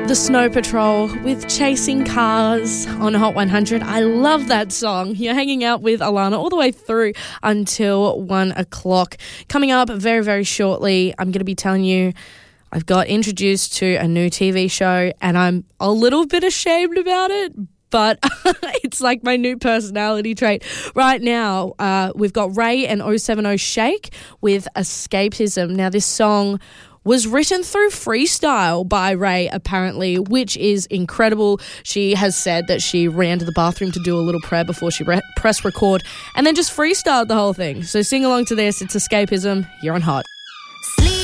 The Snow Patrol with Chasing Cars on Hot 100. I love that song. You're hanging out with Alana all the way through until 1 o'clock. Coming up very, very shortly, I'm going to be telling you I've got introduced to a new TV show and I'm a little bit ashamed about it, but it's like my new personality trait. Right now, we've got Ray and 070 Shake with Escapism. Now, this song was written through freestyle by Ray, apparently, which is incredible. She has said that she ran to the bathroom to do a little prayer before she pressed record and then just freestyled the whole thing. So sing along to this. It's Escapism. You're on Hot.